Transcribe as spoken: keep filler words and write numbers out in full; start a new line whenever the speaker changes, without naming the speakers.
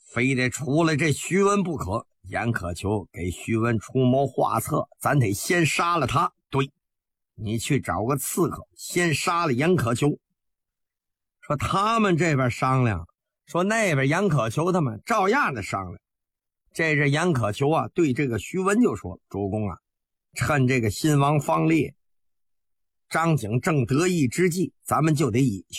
非得出来这徐文不可。严可求给徐文出谋划策，咱得先杀了他。对，你去找个刺客，先杀了严可求。说他们这边商量，说那边严可求他们照样的商量。这是严可求啊，对这个徐文就说：主公啊，趁这个新王方烈、张景正得意之际，咱们就得以